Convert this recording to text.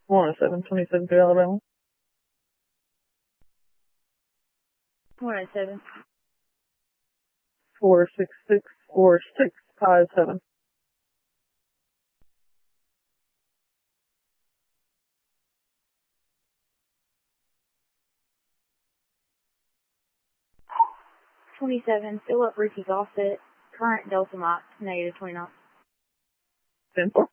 107, 27 through Alabama. 107. 466 4657. Fill up Ricky's offset. Current Delta Mike, -29. 10-4.